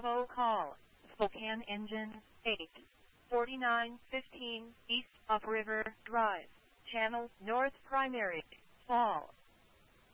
Bravo call, Spokane engine, 84915 east of River Drive, channel north primary, fall.